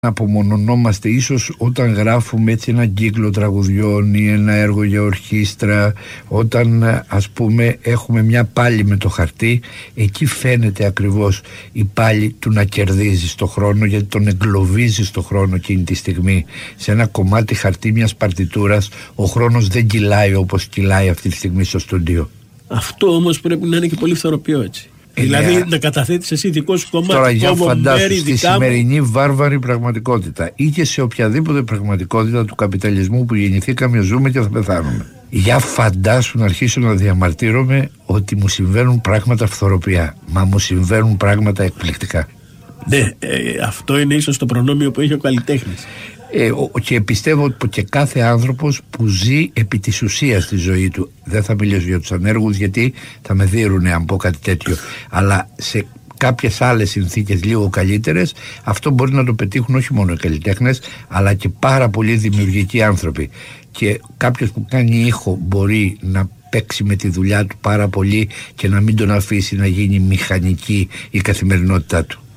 απομονωνόμαστε ίσως όταν γράφουμε έτσι ένα κύκλο τραγουδιών ή ένα έργο για ορχήστρα, όταν ας πούμε έχουμε μια πάλη με το χαρτί, εκεί φαίνεται ακριβώς η πάλη του να κερδίζει στο χρόνο, γιατί τον εγκλωβίζει στο χρόνο εκείνη τη στιγμή. Σε ένα κομμάτι χαρτί μιας παρτιτούρας ο χρόνος δεν κυλάει όπως κυλάει αυτή τη στιγμή στο στούντιο. Αυτό όμως πρέπει να είναι και πολύ φθοροποιό, έτσι. Δηλαδή να καταθέτεις εσύ δικό σου κομμάτι. Τώρα για φαντάσου στη σημερινή βάρβαρη πραγματικότητα ή και σε οποιαδήποτε πραγματικότητα του καπιταλισμού που γεννηθήκαμε, ζούμε και θα πεθάνουμε. Για φαντάσου να αρχίσω να διαμαρτύρομαι ότι μου συμβαίνουν πράγματα φθοροπιά. Μα μου συμβαίνουν πράγματα εκπληκτικά. Ναι, αυτό είναι ίσως το προνόμιο που έχει ο καλλιτέχνης. Και πιστεύω ότι και κάθε άνθρωπος που ζει επί της ουσίας τη ζωή του, δεν θα μιλήσω για τους ανέργους γιατί θα με δίρουνε αν πω κάτι τέτοιο, αλλά σε κάποιες άλλες συνθήκες λίγο καλύτερες αυτό μπορεί να το πετύχουν όχι μόνο οι καλλιτέχνες αλλά και πάρα πολλοί δημιουργικοί άνθρωποι. Και κάποιος που κάνει ήχο μπορεί να παίξει με τη δουλειά του πάρα πολύ και να μην τον αφήσει να γίνει μηχανική η καθημερινότητά του.